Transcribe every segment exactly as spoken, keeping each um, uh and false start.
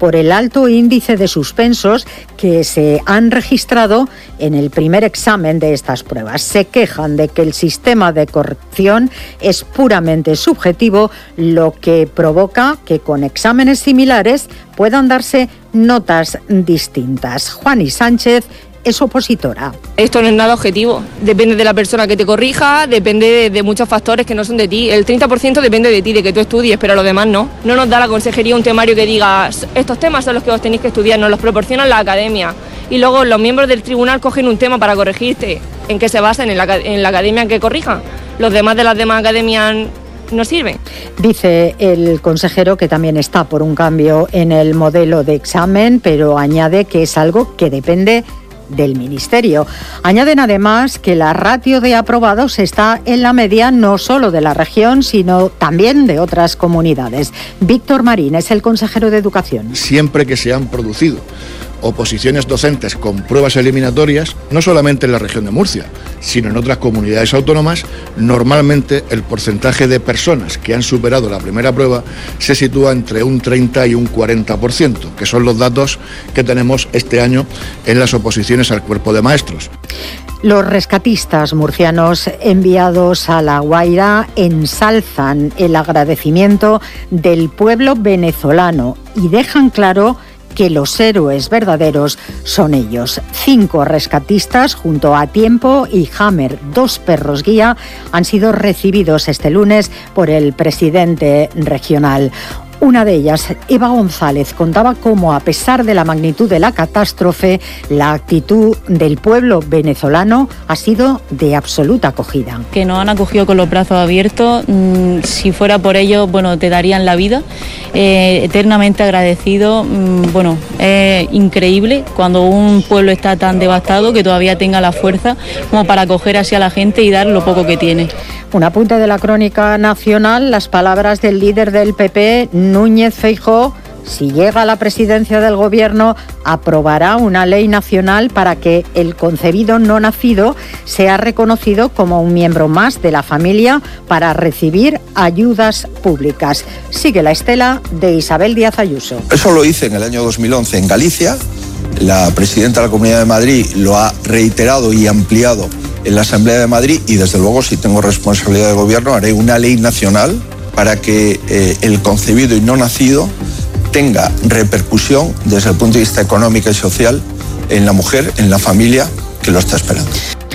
por el alto índice de suspensos que se han registrado en el primer examen de estas pruebas. Se quejan de que el sistema de corrección es puramente subjetivo, lo que provoca que con exámenes similares puedan darse notas distintas. Juani Sánchez es opositora. Esto no es nada objetivo, depende de la persona que te corrija, depende de, de muchos factores que no son de ti. El treinta por ciento depende de ti, de que tú estudies, pero lo demás no. No nos da la consejería un temario que diga estos temas son los que vos tenéis que estudiar, nos los proporciona la academia. Y luego los miembros del tribunal cogen un tema para corregirte. ¿En qué se basan? En la, en la academia en que corrijan. Los demás de las demás academias no sirven. Dice el consejero que también está por un cambio en el modelo de examen, pero añade que es algo que depende del Ministerio. Añaden además que la ratio de aprobados está en la media no solo de la región, sino también de otras comunidades. Víctor Marín es el consejero de Educación. Siempre que se han producido oposiciones docentes con pruebas eliminatorias, no solamente en la región de Murcia, sino en otras comunidades autónomas, normalmente el porcentaje de personas que han superado la primera prueba se sitúa entre un treinta y un cuarenta por ciento, que son los datos que tenemos este año en las oposiciones al cuerpo de maestros. Los rescatistas murcianos enviados a La Guaira ensalzan el agradecimiento del pueblo venezolano y dejan claro que los héroes verdaderos son ellos. Cinco rescatistas junto a Tiempo y Hammer, dos perros guía, han sido recibidos este lunes por el presidente regional. Una de ellas, Eva González, contaba cómo, a pesar de la magnitud de la catástrofe, la actitud del pueblo venezolano ha sido de absoluta acogida. Que nos han acogido con los brazos abiertos. Si fuera por ello, bueno, te darían la vida. Eh, eternamente agradecido. Bueno, es increíble cuando un pueblo está tan devastado que todavía tenga la fuerza como para acoger así a la gente y dar lo poco que tiene. Un apunte de la crónica nacional, las palabras del líder del P P, Núñez Feijóo. Si llega a la presidencia del gobierno, aprobará una ley nacional para que el concebido no nacido sea reconocido como un miembro más de la familia para recibir ayudas públicas. Sigue la estela de Isabel Díaz Ayuso. Eso lo hice en el año dos mil once en Galicia. La presidenta de la Comunidad de Madrid lo ha reiterado y ampliado en la Asamblea de Madrid y, desde luego, si tengo responsabilidad de gobierno, haré una ley nacional para que eh, el concebido y no nacido tenga repercusión desde el punto de vista económico y social en la mujer, en la familia que lo está esperando.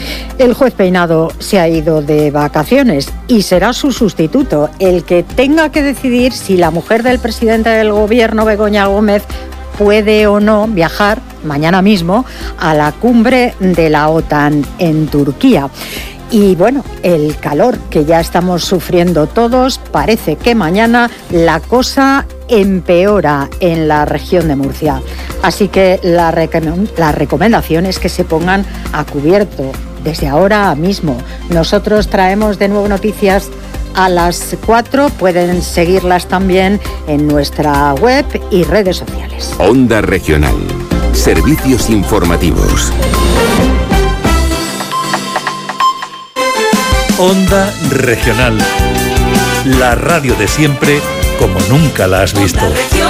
El juez Peinado se ha ido de vacaciones y será su sustituto el que tenga que decidir si la mujer del presidente del gobierno, Begoña Gómez, puede o no viajar mañana mismo a la cumbre de la OTAN en Turquía. Y bueno, el calor que ya estamos sufriendo todos, parece que mañana la cosa empeora en la región de Murcia. Así que la, recom- la recomendación es que se pongan a cubierto desde ahora mismo. Nosotros traemos de nuevo noticias a las cuatro. Pueden seguirlas también en nuestra web y redes sociales. Onda Regional. Servicios informativos. Onda Regional. La radio de siempre como nunca la has visto.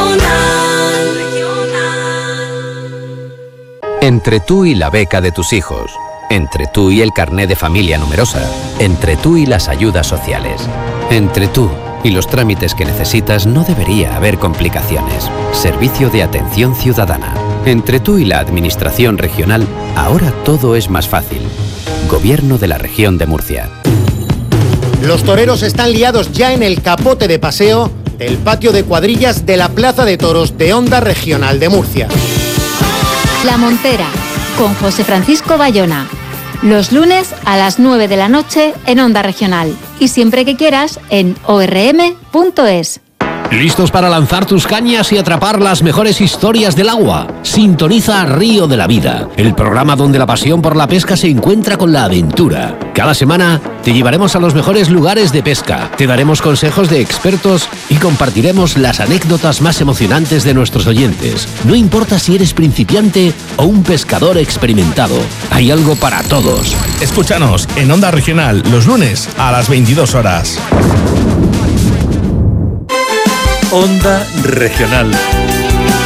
Entre tú y la beca de tus hijos. Entre tú y el carné de familia numerosa. Entre tú y las ayudas sociales. Entre tú y los trámites que necesitas no debería haber complicaciones. Servicio de Atención Ciudadana. Entre tú y la Administración Regional, ahora todo es más fácil. Gobierno de la Región de Murcia. Los toreros están liados ya en el capote de paseo del patio de cuadrillas de la Plaza de Toros de Onda Regional de Murcia. La Montera, con José Francisco Bayona. Los lunes a las nueve de la noche en Onda Regional. Y siempre que quieras en o r m punto es. ¿Listos para lanzar tus cañas y atrapar las mejores historias del agua? Sintoniza Río de la Vida, el programa donde la pasión por la pesca se encuentra con la aventura. Cada semana te llevaremos a los mejores lugares de pesca, te daremos consejos de expertos y compartiremos las anécdotas más emocionantes de nuestros oyentes. No importa si eres principiante o un pescador experimentado, hay algo para todos. Escúchanos en Onda Regional los lunes a las veintidós horas. Onda Regional.